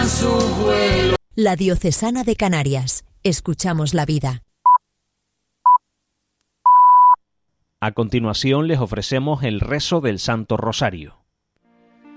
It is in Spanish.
cierran su vuelo. La Diocesana de Canarias. Escuchamos la vida. A continuación les ofrecemos el rezo del Santo Rosario.